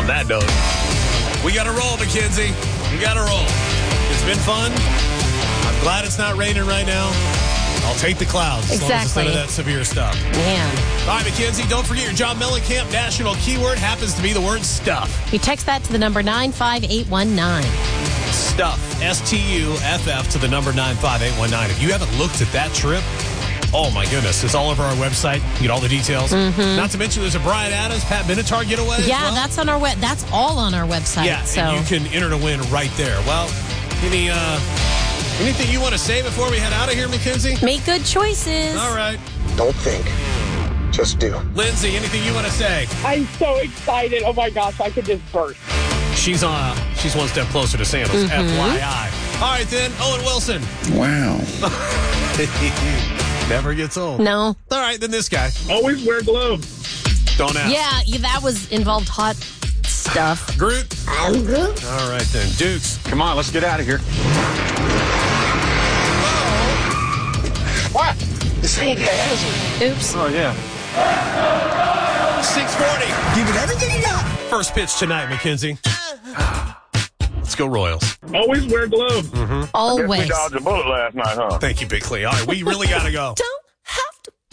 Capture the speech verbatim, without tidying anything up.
that note, we got to roll, Mackenzie. We got to roll. It's been fun. I'm glad it's not raining right now. I'll take the clouds as Exactly. long as it's none of that severe stuff. Man. All right, Mackenzie, don't forget your John Mellencamp national keyword happens to be the word stuff. You text that to the number nine five eight one nine. Stuff. S T U F F to the number nine five eight one nine. If you haven't looked at that trip, oh my goodness, it's all over our website. You get all the details. Mm-hmm. Not to mention there's a Brian Adams, Pat Benatar getaway. as Yeah, well. that's on our web. That's all on our website. Yeah, so. and you can enter to win right there. Well, any uh, anything you want to say before we head out of here, Mackenzie? Make good choices. All right. Don't think. Just do. Lindsay, anything you want to say? I'm so excited. Oh, my gosh. I could just burst. She's uh, she's one step closer to Sandals, Mm-hmm. F Y I. All right, then, Owen Wilson. Wow. Never gets old. No. All right, then this guy. Always wear gloves. Don't ask. Yeah, yeah, that was involved hot stuff. Groot. I'm good. All right, then. Dukes. Come on, let's get out of here. What? This ain't hazard. Oops. Oh, yeah. six forty. Give it everything you got. First pitch tonight, Mackenzie. Let's go Royals. Always wear gloves. Always. a bullet last night, huh? Thank you, Big Clee. All right, we really got to go. Don't